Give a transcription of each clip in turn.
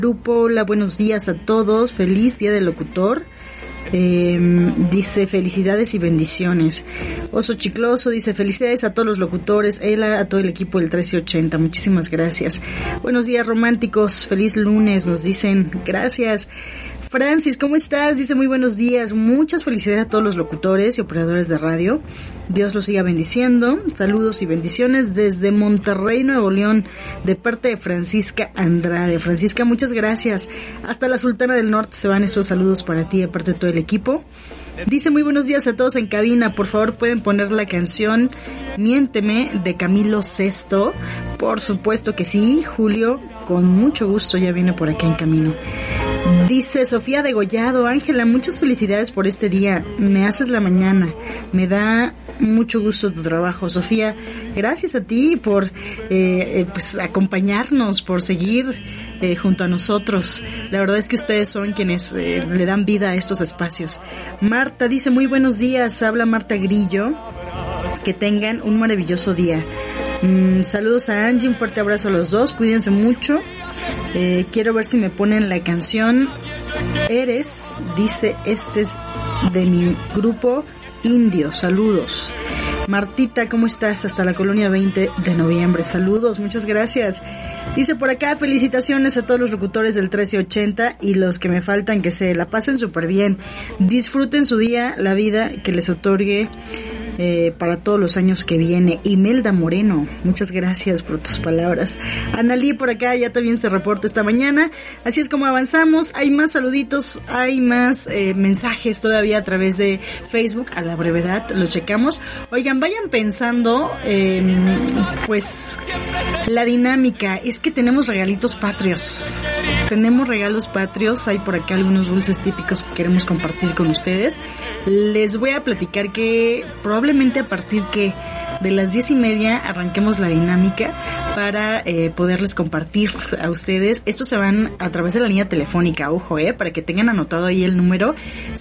Grupo, hola, buenos días a todos, feliz día del locutor. Dice felicidades y bendiciones. Oso Chicloso dice felicidades a todos los locutores, a todo el equipo del 1380, muchísimas gracias. Buenos días románticos, feliz lunes, nos dicen, gracias. Francis, ¿cómo estás? Dice muy buenos días, muchas felicidades a todos los locutores y operadores de radio. Dios los siga bendiciendo. Saludos y bendiciones desde Monterrey, Nuevo León, de parte de Francisca Andrade. Francisca, muchas gracias. Hasta la Sultana del Norte se van estos saludos para ti, de parte de todo el equipo. Dice muy buenos días a todos en cabina. Por favor, pueden poner la canción Miénteme de Camilo Sesto. Por supuesto que sí, Julio, con mucho gusto ya viene por acá en camino. Dice Sofía Degollado, Ángela, muchas felicidades por este día, me haces la mañana, me da mucho gusto tu trabajo. Sofía, gracias a ti por pues acompañarnos, por seguir junto a nosotros. La verdad es que ustedes son quienes le dan vida a estos espacios. Marta dice muy buenos días, habla Marta Grillo, que tengan un maravilloso día. Saludos a Angie, un fuerte abrazo a los dos, cuídense mucho. Quiero ver si me ponen la canción Eres, dice, este es de mi grupo Indio, saludos. Martita, ¿cómo estás? Hasta la colonia 20 de noviembre, saludos, muchas gracias. Dice por acá, felicitaciones a todos los locutores del 1380 y los que me faltan, que se la pasen súper bien, disfruten su día, la vida que les otorgue para todos los años que viene. Imelda Moreno, muchas gracias por tus palabras. Analí por acá ya también se reporta esta mañana. Así es como avanzamos. Hay más saluditos, hay más mensajes todavía a través de Facebook. A la brevedad los checamos. Oigan, vayan pensando pues la dinámica. Es que tenemos regalitos patrios. Tenemos regalos patrios. Hay por acá algunos dulces típicos que queremos compartir con ustedes. Les voy a platicar que probablemente a partir de las 10:30 arranquemos la dinámica para poderles compartir a ustedes. Estos se van a través de la línea telefónica, ojo, para que tengan anotado ahí el número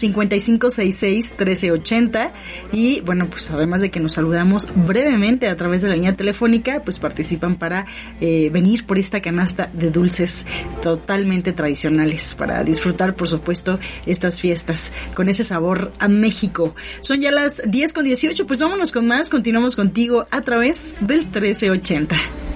5566-1380. Y bueno, pues además de que nos saludamos brevemente a través de la línea telefónica, pues participan para venir por esta canasta de dulces totalmente tradicionales para disfrutar, por supuesto, estas fiestas con ese sabor a México. Son ya las 10:18, pues vámonos con más, continuamos contigo a través del 1380.